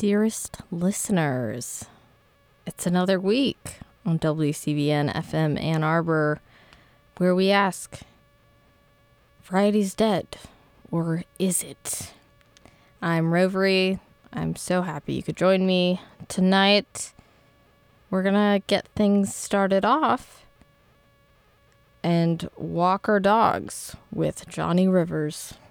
Dearest listeners, it's another week on WCBN FM Ann Arbor where we ask, Variety's dead, or is it? I'm Rovery. I'm so happy you could join me. Tonight, we're going to get things started off and walk our dogs with Johnny Rivers.